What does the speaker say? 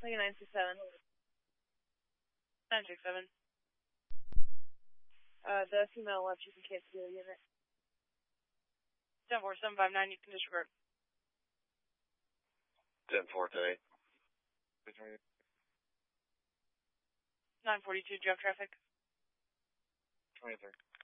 Lincoln 967. 967. The female left, you can cancel the unit. 10759, you can disregard. 10-4 942, drop traffic. 23.